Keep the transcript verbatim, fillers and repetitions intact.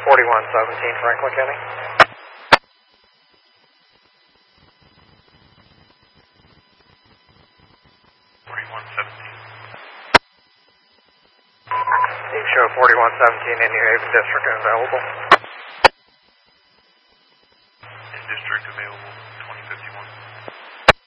forty-one seventeen, Franklin County. forty-one seventeen. You show forty-one seventeen in New Haven District available. In District available.